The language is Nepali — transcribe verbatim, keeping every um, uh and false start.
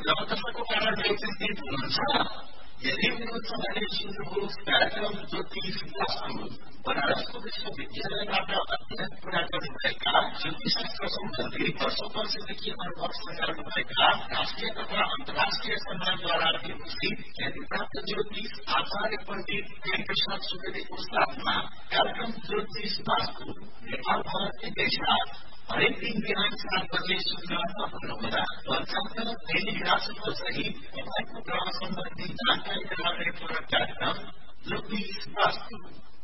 जब त्यसको कारणले चाहिँ के हुनुहुन्छ यदि उनीहरूले सुन्नुहोस् कार्यक्रम ज्योतिष वास्तु बनारसको विश्वविद्यालयबाट अध्ययन पूरा गर्नुभएका ज्योतिषशास्त्र सम्बन्धी वर्षौं वर्षदेखि अनुभव गर्नुभएका राष्ट्रिय तथा अन्तर्राष्ट्रिय सम्मानद्वारा विभूषित ख्यातिप्राप्त ज्योतिष आचार्य पण्डित प्रेमप्रसाद सुवेदीको साथमा कार्यक्रम ज्योतिष वास्तु नेपाल भारतकै देशराज हरेक दिन बिहान सात बजे सुन्न नभुल्नुहोला। पञ्चाङ्ग दैनिक राशिफल सहित तपाईँको ग्रह सम्बन्धी जानकारी गराउने पूरक कार्यक्रम ज्योतिष वास्तु